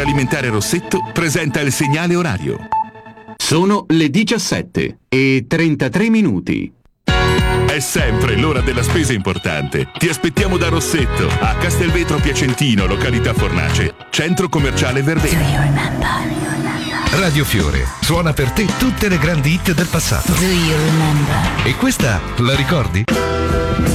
Superalimentare Rossetto presenta il segnale orario. Sono le 17:33. È sempre l'ora della spesa importante. Ti aspettiamo da Rossetto, a Castelvetro Piacentino, località Fornace, centro commerciale Verdena. Radio Fiore suona per te tutte le grandi hit del passato. E questa la ricordi?